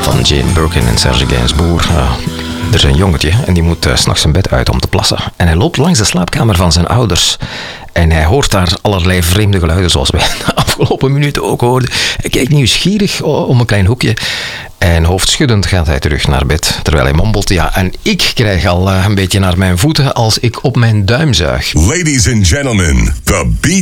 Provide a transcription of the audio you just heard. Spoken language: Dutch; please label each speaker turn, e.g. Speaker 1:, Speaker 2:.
Speaker 1: van Jane Birkin en Serge Gainsbourg. Er is een jongetje en die moet 's nachts zijn bed uit om te plassen. En hij loopt langs de slaapkamer van zijn ouders. En hij hoort daar allerlei vreemde geluiden, zoals wij de afgelopen minuten ook hoorden. Hij kijkt nieuwsgierig om een klein hoekje. En hoofdschuddend gaat hij terug naar bed, terwijl hij mompelt. Ja, en ik krijg al een beetje naar mijn voeten als ik op mijn duim zuig.
Speaker 2: Ladies and gentlemen, the beat